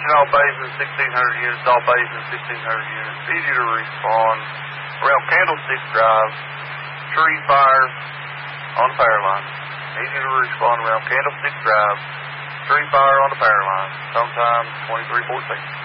all basin, 1,600 units, all basin, 1,600 units. Easy to respond. Around Candlestick Drive, tree fire on the power line. Easy to respond around Candlestick Drive, tree fire on the power line. Sometime 2314.